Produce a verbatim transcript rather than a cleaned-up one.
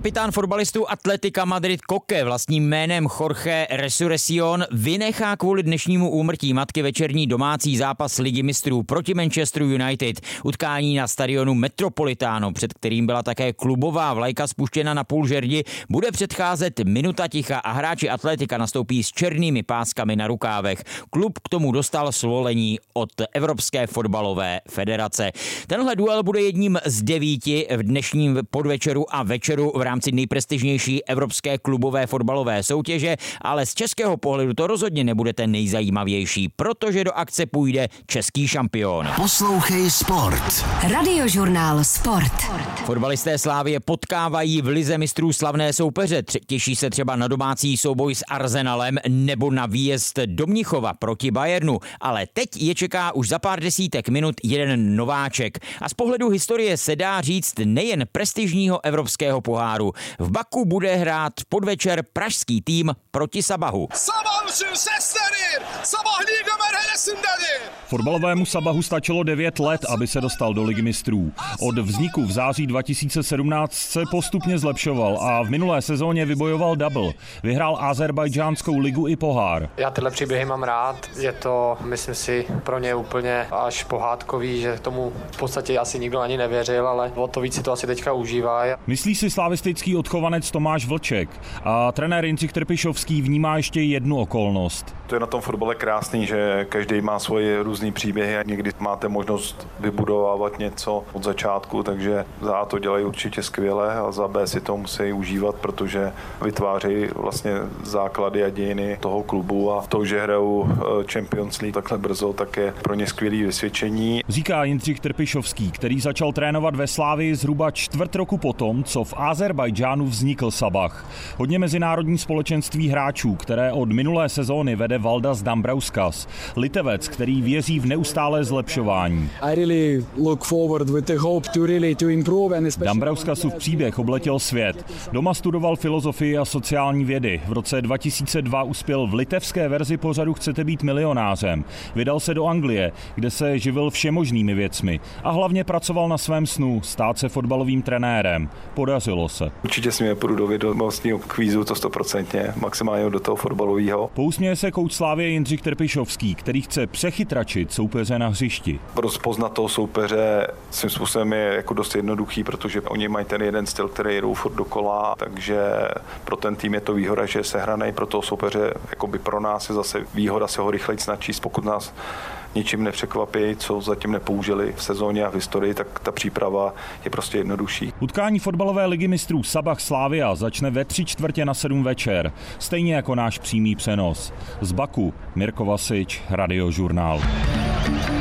Kapitán fotbalistů Atletica Madrid Koke vlastním jménem Jorge Resurrección vynechá kvůli dnešnímu úmrtí matky večerní domácí zápas Ligy mistrů proti Manchesteru United. Utkání na stadionu Metropolitano, před kterým byla také klubová vlajka spuštěna na půl žerdi, bude předcházet minuta ticha a hráči Atletika nastoupí s černými páskami na rukávech. Klub k tomu dostal svolení od Evropské fotbalové federace. Tenhle duel bude jedním z devíti v dnešním podvečeru a večeru v rámci nejprestižnější evropské klubové fotbalové soutěže, ale z českého pohledu to rozhodně nebude ten nejzajímavější, protože do akce půjde český šampion. Poslouchej Sport. Radiožurnál Sport. Fotbalisté Slavie potkávají v lize mistrů slavné soupeře. Těší se třeba na domácí souboj s Arsenalem nebo na výjezd do Mnichova proti Bayernu, ale teď je čeká už za pár desítek minut jeden nováček. A z pohledu historie se dá říct nejen prestižního evropského poháru. V Baku bude hrát podvečer pražský tým proti Sabahu. Fotbalovému Sabahu stačilo devět let, aby se dostal do Ligy mistrů. Od vzniku v září dva tisíce sedmnáct se postupně zlepšoval a v minulé sezóně vybojoval double. Vyhrál Azerbajdžánskou ligu i pohár. Já tyhle příběhy mám rád. Je to, myslím si, pro ně úplně až pohádkový, že tomu v podstatě asi nikdo ani nevěřil, ale o to víc si to asi teďka užívá. Myslí si slavistický odchovanec Tomáš Vlček a trenér Jindřich Trpišovský vnímá ještě jednu okolnost. To je na tom fotbale krásný, že každý má svoje různé příběhy a někdy máte možnost vybudovávat něco od začátku, takže za A to dělají určitě skvěle a za B si to musí užívat, protože vytváří vlastně základy a dějiny toho klubu a to, že hrajou Champions League takhle brzo, tak je pro ně skvělý vysvědčení. Říká Jindřich Trpišovský, který začal trénovat ve Slavii zhruba čtvrt roku potom, co v Azerbajdžánu vznikl Sabah. Hodně mezinárodní společenství hráčů, které od minulé sezóny vede Valdas Dambrauskas, Litevec, který věří v neustálé zlepšování. Dambrauskasův příběh obletěl svět. Doma studoval filozofii a sociální vědy. V roce dva tisíce dva uspěl v litevské verzi pořadu Chcete být milionářem. Vydal se do Anglie, kde se živil všemožnými věcmi a hlavně pracoval na svém snu stát se fotbalovým trenérem. Podařilo se. Určitě si mě půjdu do vědomostního kvízu, to stoprocentně, maximálně do toho fotbalového. Pousměje se kouč Slavie Jindřich Trpišovský, který chce přechytračit soupeře na hřišti. Rozpoznat toho soupeře svým způsobem je jako dost jednoduchý, protože oni mají ten jeden styl, který jedou furt dokola, takže pro ten tým je to výhoda, že je sehranej, pro toho soupeře jakoby pro nás je zase výhoda se ho rychleji načíst, pokud nás ničím nepřekvapí, co zatím nepoužili v sezóně a v historii, tak ta příprava je prostě jednodušší. Utkání fotbalové ligy mistrů Sabah Slavia začne ve tři čtvrtě na sedm večer, stejně jako náš přímý přenos. Z Baku Mirko Vasič, Radiožurnál.